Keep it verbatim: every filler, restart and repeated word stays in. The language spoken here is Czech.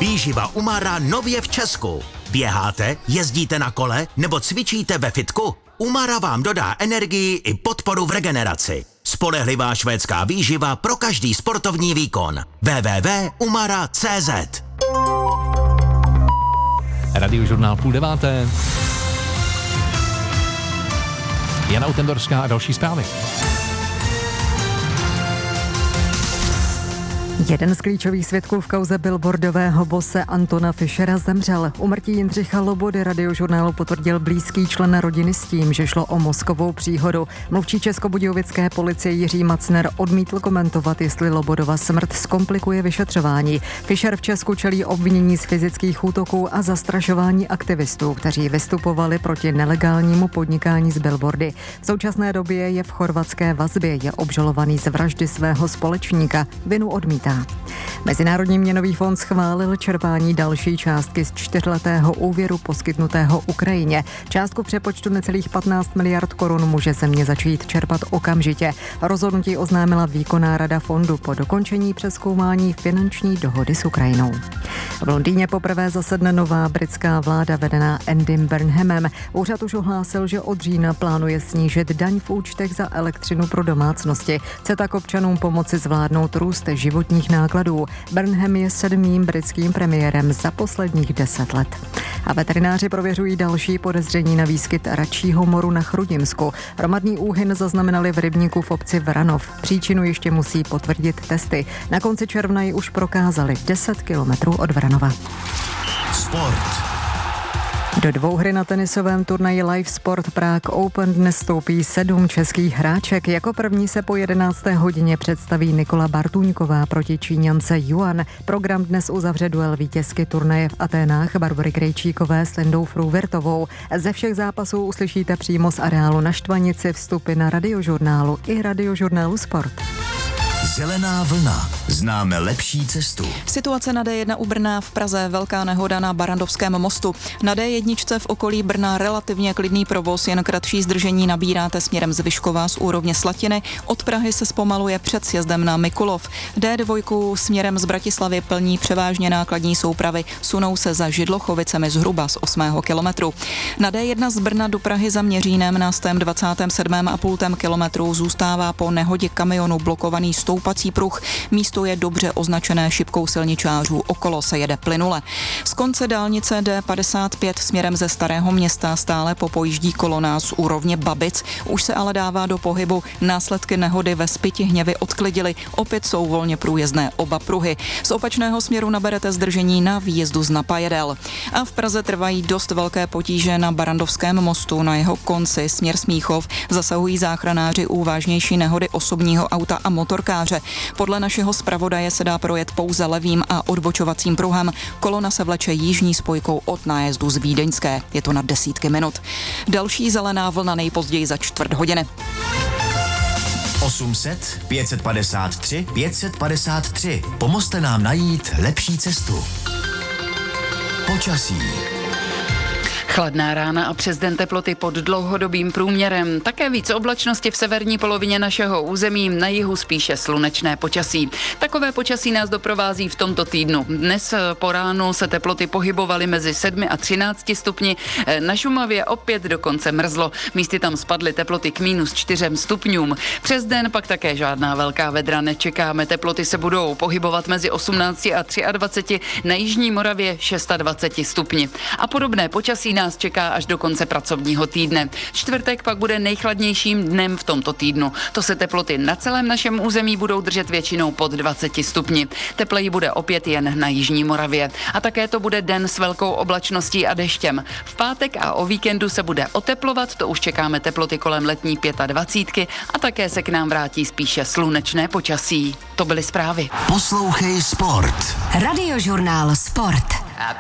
Výživa Umara nově v Česku. Běháte, jezdíte na kole nebo cvičíte ve fitku? Umara vám dodá energii i podporu v regeneraci. Spolehlivá švédská výživa pro každý sportovní výkon. w w w tečka umara tečka c z Radiožurnál půl deváté. Jana Utendorská a další zprávy. Jeden z klíčových svědků v kauze billboardového bose Antona Fischera zemřel. Úmrtí Jindřicha Lobody Radiožurnálu potvrdil blízký člen rodiny s tím, že šlo o mozkovou příhodu. Mluvčí českobudějovické policie Jiří Macner odmítl komentovat, jestli Lobodova smrt zkomplikuje vyšetřování. Fischer v Česku čelí obvinění z fyzických útoků a zastrašování aktivistů, kteří vystupovali proti nelegálnímu podnikání z billboardy. V současné době je v chorvatské vazbě, je obžalovaný z vraždy svého společníka. Vinu odmítá. Mezinárodní měnový fond schválil čerpání další částky z čtyřletého úvěru poskytnutého Ukrajině. Částku přepočtu necelých patnáct miliard korun může země začít čerpat okamžitě. Rozhodnutí oznámila výkonná rada fondu po dokončení přezkoumání finanční dohody s Ukrajinou. V Londýně poprvé zasedne nová britská vláda vedená Andym Burnhamem. Úřad už ohlásil, že od října plánuje snížit daň v účtech za elektřinu pro domácnosti. Chce tak občanům pomoci zvládnout růst životních nákladů. Burnham je sedmým britským premiérem za posledních deset let. A veterináři prověřují další podezření na výskyt račího moru na Chrudimsku. Hromadný úhyn zaznamenali v rybníku v obci Vranov. Příčinu ještě musí potvrdit testy. Na konci června ji už prokázali deset kilometrů od Vranova. Sport. Do dvouhry na tenisovém turnaji Live Sport Prague Open dnes stoupí sedm českých hráček. Jako první se po jedenácté hodině představí Nikola Bartuňková proti Číňance Yuan. Program dnes uzavře duel vítězky turnaje v Aténách Barbory Krejčíkové s Lindou Fruhvirtovou. Ze všech zápasů uslyšíte přímo z areálu na Štvanici, vstupy na Radiožurnálu i Radiožurnálu Sport. Zelená vlna. Známe lepší cestu. Situace na D jedna u Brna, v Praze velká nehoda na Barrandovském mostu. Na D jedna v okolí Brna relativně klidný provoz, jen kratší zdržení nabíráte směrem z Vyškova z úrovně Slatiny. Od Prahy se zpomaluje před sjezdem na Mikulov. D dva směrem z Bratislavy plní převážně nákladní soupravy. Sunou se za Židlochovicemi zhruba z osmého kilometru. Na D jedna z Brna do Prahy za Měřínem na sto dvacet sedm a půl kilometru zůstává po nehodě kamionu blokovaný stoupací pruh. Místo je dobře označené šipkou silničářů, okolo se jede plynule. Z konce dálnice D padesát pět směrem ze Starého Města stále popojíždí kolona z úrovně Babic, už se ale dává do pohybu. Následky nehody ve Spytihněvi odklidily, opět jsou volně průjezdné oba pruhy. Z opačného směru naberete zdržení na výjezdu z Napajedel. A v Praze trvají dost velké potíže na Barrandovském mostu, na jeho konci směr Smíchov zasahují záchranáři u vážnější nehody osobního auta a motorkáře. Podle našeho zpravodaje se dá projet pouze levým a odbočovacím pruhem. Kolona se vleče jižní spojkou od nájezdu z Vídeňské. Je to na desítky minut. Další zelená vlna nejpozději za čtvrt hodiny. osm set, pět set padesát tři, pět set padesát tři. Pomozte nám najít lepší cestu. Počasí. Chladná rána a přes den teploty pod dlouhodobým průměrem. Také víc oblačnosti v severní polovině našeho území, na jihu spíše slunečné počasí. Takové počasí nás doprovází v tomto týdnu. Dnes po ránu se teploty pohybovaly mezi sedmi a třinácti stupni. Na Šumavě opět dokonce mrzlo. Místy tam spadly teploty k minus čtyřem stupňům. Přes den pak také žádná velká vedra nečekáme. Teploty se budou pohybovat mezi osmnácti a dvaceti třemi, na jižní Moravě dvaceti šesti stupni. A podobné počasí nás čeká až do konce pracovního týdne. Čtvrtek pak bude nejchladnějším dnem v tomto týdnu. To se teploty na celém našem území budou držet většinou pod dvaceti stupni. Tepleji bude opět jen na jižní Moravě. A také to bude den s velkou oblačností a deštěm. V pátek a o víkendu se bude oteplovat, to už čekáme teploty kolem letní dvacítky pět a také se k nám vrátí spíše slunečné počasí. To byly zprávy. Poslouchej Sport. Radiožurnál Sport.